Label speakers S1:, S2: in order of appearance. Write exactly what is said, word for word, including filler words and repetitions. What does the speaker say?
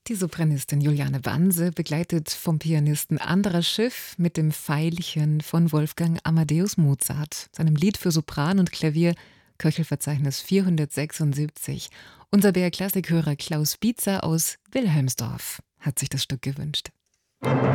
S1: Die Sopranistin Juliane Banse begleitet vom Pianisten Andras Schiff mit dem Veilchen von Wolfgang Amadeus Mozart, seinem Lied für Sopran und Klavier Köchelverzeichnis vierhundertsechsundsiebzig. Unser B R-Klassikhörer Klaus Bietzer aus Wilhelmsdorf hat sich das Stück gewünscht.